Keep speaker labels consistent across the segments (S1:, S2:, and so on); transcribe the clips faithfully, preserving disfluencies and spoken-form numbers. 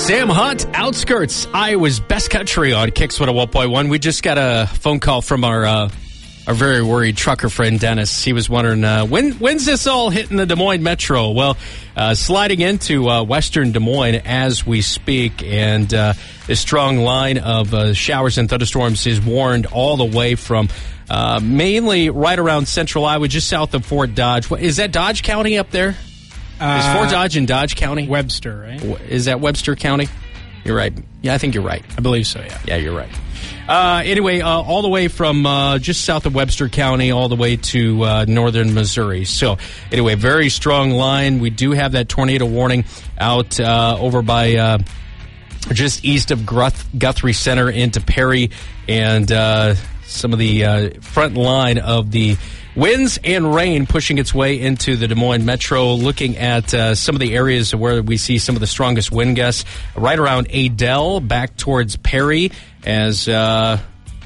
S1: Sam Hunt, Outskirts, Iowa's Best Country on Kicks one oh one point one. We just got a phone call from our uh, our very worried trucker friend, Dennis. He was wondering, uh, when when's this all hitting the Des Moines Metro? Well, uh, sliding into uh, western Des Moines as we speak, and uh, this strong line of uh, showers and thunderstorms is warned all the way from uh, mainly right around central Iowa, just south of Fort Dodge. What, is that Dodge County up there? Uh, is Fort Dodge in Dodge County?
S2: Webster, right?
S1: Is that Webster County? You're right. Yeah, I think you're right.
S2: I believe so, yeah.
S1: Yeah, you're right. Uh, anyway, uh, all the way from uh, just south of Webster County all the way to uh, northern Missouri. So, anyway, very strong line. We do have that tornado warning out uh, over by uh, just east of Gruth- Guthrie Center into Perry, and uh, some of the uh, front line of the winds and rain pushing its way into the Des Moines Metro. Looking at uh, some of the areas where we see some of the strongest wind gusts, right around Adel, back towards Perry, as uh,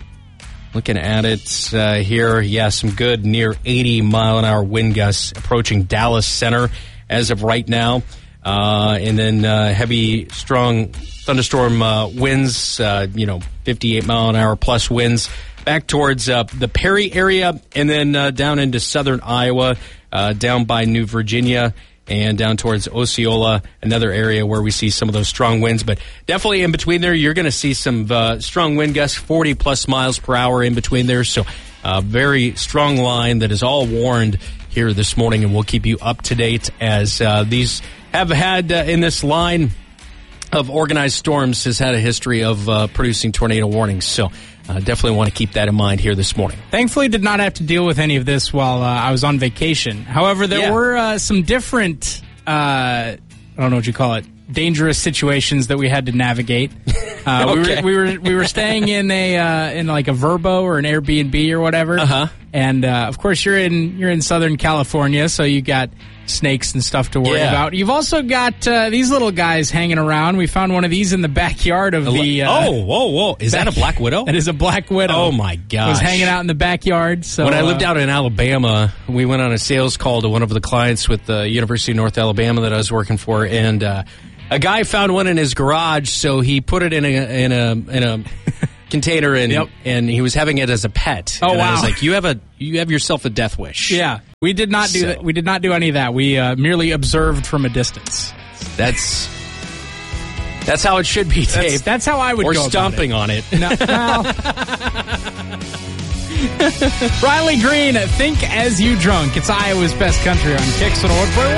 S1: looking at it uh, here, yeah, some good near eighty mile an hour wind gusts approaching Dallas Center as of right now. Uh, and then uh, heavy, strong thunderstorm uh, winds, uh, you know, fifty-eight mile an hour plus winds back towards uh, the Perry area, and then uh, down into southern Iowa, uh, down by New Virginia, and down towards Osceola, another area where we see some of those strong winds. But definitely in between there, you're going to see some uh, strong wind gusts, forty plus miles per hour in between there. So uh, very strong line that is all warned here this morning, and we'll keep you up to date as uh, these have had uh, in this line of organized storms has had a history of uh, producing tornado warnings. So Uh, definitely want to keep that in mind here this morning.
S2: Thankfully, did not have to deal with any of this while uh, I was on vacation. However, there
S1: yeah.
S2: were uh, some different, uh, I don't know what you call it, dangerous situations that we had to navigate. Uh,
S1: okay.
S2: we were we were we were staying in a uh, in like a Vrbo or an Airbnb or whatever.
S1: Uh-huh.
S2: And uh, of course, you're in you're in Southern California, so you got snakes and stuff to worry
S1: yeah.
S2: about. You've also got uh, these little guys hanging around. We found one of these in the backyard of the. Uh,
S1: oh, whoa, whoa! Is
S2: back,
S1: that a black widow?
S2: That is a black widow.
S1: Oh my gosh!
S2: Was hanging out in the backyard. So
S1: when I lived
S2: uh,
S1: out in Alabama, we went on a sales call to one of the clients with the University of North Alabama that I was working for, and uh, a guy found one in his garage, so he put it in a in a in a container, and
S2: yep.
S1: and he was having it as a pet.
S2: Oh
S1: and
S2: wow!
S1: I was like, you have a you have yourself a death wish.
S2: Yeah, we did not do
S1: so.
S2: that. We did not do any of that. We uh, merely observed from a distance.
S1: That's that's how it should be, Dave.
S2: That's, that's how I would
S1: or
S2: go
S1: stomping
S2: about
S1: it.
S2: on it. No, well. Riley Green, Think As You Drunk. It's Iowa's Best Country on Kicks one oh one point one.